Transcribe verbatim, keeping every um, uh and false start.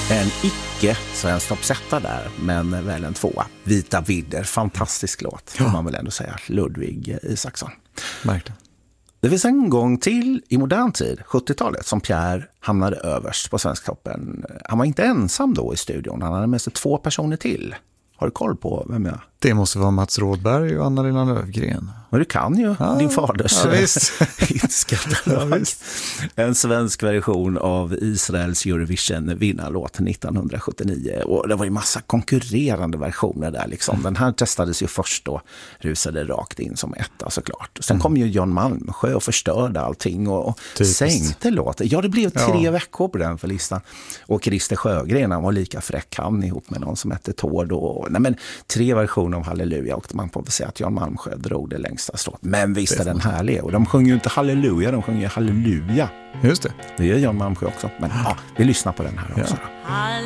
En icke-svensk toppsättare där, men väl en tvåa. Vita vidder, fantastisk låt, får ja. man väl ändå säga. Ludvig Isaksson. Verkligen. Det finns en gång till i modern tid, sjuttiotalet, som Pierre hamnade överst på Svensktoppen. Han var inte ensam då i studion, han hade med sig två personer till. Har du koll på vem jag? Det måste vara Mats Rådberg och Anna-Lena Löfgren. Men du kan ju ah, din faders ja, hitskatalog. Ja, en svensk version av Israels Eurovision vinnarlåt nittonhundrasjuttionio. Och det var ju massa konkurrerande versioner där liksom. Mm. Den här testades ju först då, rusade rakt in som etta såklart. Sen mm. kom ju Jan Malmsjö och förstörde allting och, och sänkte låten. Ja, det blev tre ja. veckor på den för listan. Och Christer Sjögren, han var lika fräck han ihop med någon som hette Tord. Och, nej men, tre versioner av Halleluja, och man får väl säga att Jan Malmsjö drog det längsta strået. Men visst är den härlig. Och de sjunger ju inte Halleluja, de sjunger Halleluja. Just det. Det gör Jan Malmsjö också. Men ja, vi lyssnar på den här också. Ja.